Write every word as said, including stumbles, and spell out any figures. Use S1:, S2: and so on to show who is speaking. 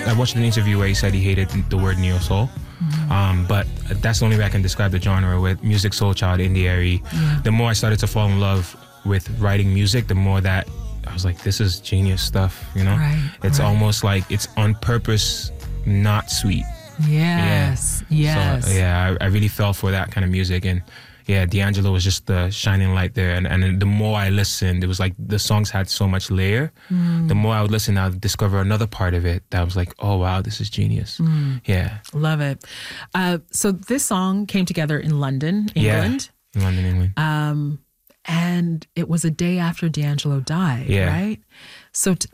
S1: I watched an interview where he said he hated the word neo soul. Mm-hmm. Um, but that's the only way I can describe the genre with music, soul child, indie airy. Yeah. The more I started to fall in love with writing music, the more that I was like, this is genius stuff, you know?
S2: Right,
S1: it's
S2: right.
S1: almost like it's on purpose, not sweet.
S2: Yes, yeah. yes.
S1: So, yeah, I, I really fell for that kind of music. And yeah, D'Angelo was just the shining light there. And, and the more I listened, it was like the songs had so much layer. Mm. The more I would listen, I would discover another part of it that was like, oh, wow, this is genius. Mm. Yeah.
S2: Love it. Uh, so this song came together in London, England.
S1: Yeah, in London, England.
S2: Um, and it was a day after D'Angelo died,
S1: yeah.
S2: right? So t-